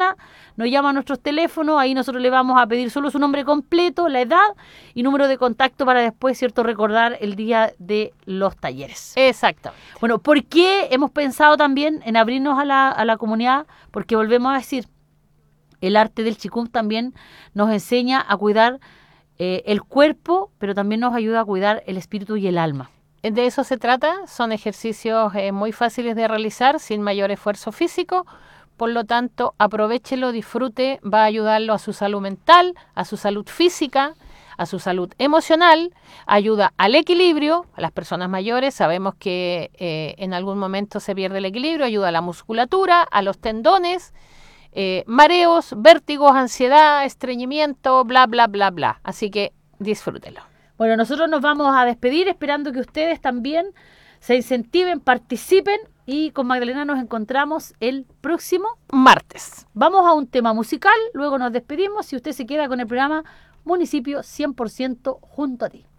persona nos llama a nuestros teléfonos, ahí nosotros le vamos a pedir solo su nombre completo, la edad y número de contacto para después, ¿cierto?, recordar el día de los talleres. Exacto. Bueno, ¿por qué hemos pensado también en abrirnos a la comunidad? Porque volvemos a decir, el arte del Qigong también nos enseña a cuidar el cuerpo, pero también nos ayuda a cuidar el espíritu y el alma. De eso se trata, son ejercicios muy fáciles de realizar, sin mayor esfuerzo físico, por lo tanto, aprovéchelo, disfrute, va a ayudarlo a su salud mental, a su salud física, a su salud emocional, ayuda al equilibrio, a las personas mayores, sabemos que en algún momento se pierde el equilibrio, ayuda a la musculatura, a los tendones, mareos, vértigos, ansiedad, estreñimiento, bla, bla, bla, bla. Así que disfrútelo. Bueno, nosotros nos vamos a despedir esperando que ustedes también se incentiven, participen y con Magdalena nos encontramos el próximo martes. Vamos a un tema musical, luego nos despedimos y usted se queda con el programa Municipio 100% junto a ti.